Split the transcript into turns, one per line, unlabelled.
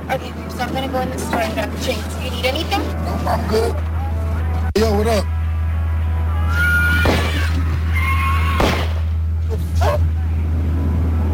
Okay, so I'm gonna go in the store and grab the drinks. Do you need anything?
Nope, I'm good. Yo, what up?